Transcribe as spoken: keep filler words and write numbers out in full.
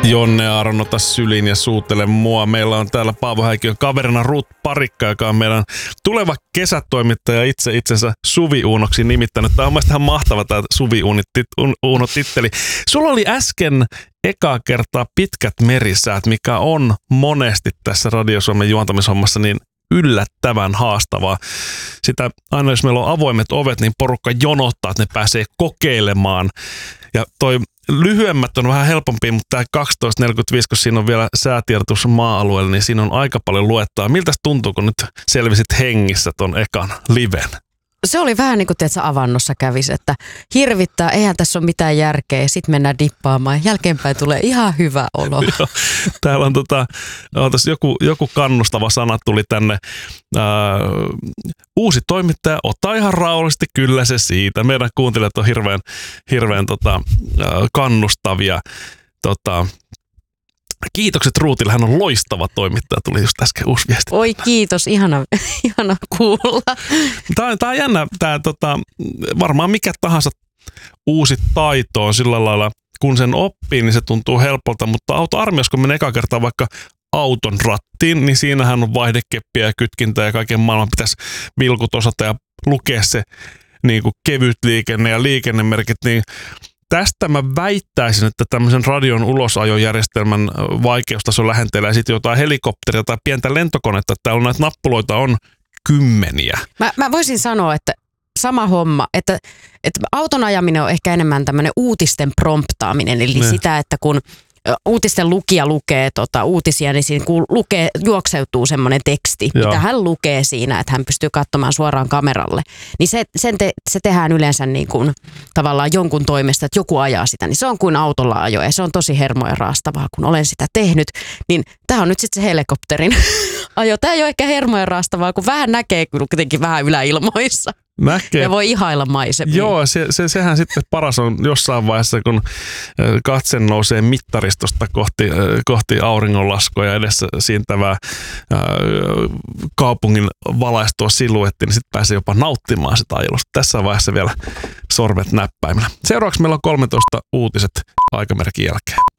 Jonne Arnota sylin ja suutele mua. Meillä on täällä Paavo Häikiön kaverina Ruut Parikka, joka on meidän tuleva kesätoimittaja itse itsensä Suvi Uunoksi nimittänyt. Tämä on mielestäni ihan mahtava tämä Suvi Uuno-titteli. Sulla oli äsken ekaa kertaa pitkät merisäät, mikä on monesti tässä Radio Suomen juontamishommassa niin yllättävän haastavaa. Sitä aina jos meillä on avoimet ovet, niin porukka jonottaa, että ne pääsee kokeilemaan. Ja toi lyhyemmät on vähän helpompi, mutta tämä kaksitoista neljäkymmentäviisi, kun siinä on vielä säätiedotus maa-alueella, niin siinä on aika paljon luettaa. Miltä tuntuu, kun nyt selvisit hengissä ton ekan liven? Se oli vähän niin kuin tiedätkö, avannossa kävisi, että hirvittää, eihän tässä ole mitään järkeä. Sitten mennään dippaamaan. Jälkeenpäin tulee ihan hyvä olo. Joo, täällä on tota, joku, joku kannustava sana tuli tänne. Ää, uusi toimittaja, ota ihan rauhallisesti, kyllä se siitä. Meidän kuuntelijat on hirveän, hirveän tota, kannustavia. Tota, Kiitokset Ruutille, hän on loistava toimittaja, tuli just äsken uusi viesti. Oi kiitos, ihana, ihana kuulla. Tämä, tämä on jännä, tämä, tota, varmaan mikä tahansa uusi taito on sillä lailla, kun sen oppii, niin se tuntuu helpolta, mutta autoarmiassa, kun menee eka kertaa vaikka auton rattiin, niin siinähän on vaihdekeppiä ja kytkintä ja kaiken maailman pitäisi vilkut osata ja lukea se niin kuin kevyt liikenne ja liikennemerkit, niin tästä mä väittäisin, että tämmöisen radion ulosajojärjestelmän vaikeustaso lähentelee sitten jotain helikopteria tai pientä lentokonetta, että täällä näitä nappuloita on kymmeniä. Mä, mä voisin sanoa, että sama homma, että, että auton ajaminen on ehkä enemmän tämmöinen uutisten promptaaminen, eli ne. Sitä, että kun uutisten lukija lukee tota, uutisia, niin siinä kun lukee, juokseutuu semmoinen teksti, Joo. mitä hän lukee siinä, että hän pystyy katsomaan suoraan kameralle. Niin se, sen te, se tehdään yleensä niin kuin, tavallaan jonkun toimesta, että joku ajaa sitä, niin se on kuin autolla ajo ja se on tosi hermoja raastavaa, kun olen sitä tehnyt. Niin tämä on nyt sitten se helikopterin ajo. Tämä ei ole ehkä hermoja raastavaa, kun vähän näkee kyllä kuitenkin vähän yläilmoissa. Näkee. Ja voi ihailla maisemia. Joo, se, se, sehän sitten paras on jossain vaiheessa, kun katse nousee mittaristosta kohti, kohti auringonlaskua ja edessä siintävää kaupungin valaistua siluetti, niin sitten pääsee jopa nauttimaan sitä ajelusta. Tässä vaiheessa vielä sormet näppäimellä. Seuraavaksi meillä on kolmetoista uutiset aikamerkin jälkeen.